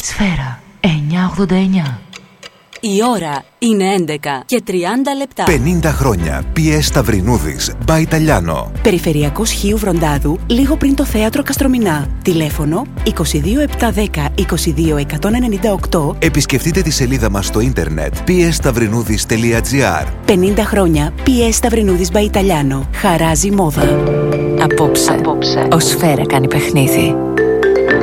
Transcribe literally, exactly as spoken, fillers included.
Σφαίρα εννιακόσια ογδόντα εννιά. Η ώρα είναι έντεκα και τριάντα λεπτά. πενήντα χρόνια. πι ες Σταυρινούδης, by Italiano. Περιφερειακός Χίου Βροντάδου, λίγο πριν το θέατρο Καστρομηνά. Τηλέφωνο είκοσι δύο επτακόσια δέκα είκοσι δύο εκατόν ενενήντα οκτώ. Επισκεφτείτε τη σελίδα μας στο ίντερνετ πι ες σταυρινούδης τελεία τζι άρ. πενήντα χρόνια πι ες Σταυρινούδης by Italiano. Χαράζει μόδα. Απόψε, Απόψε. Ο Σφαίρα κάνει παιχνίδι.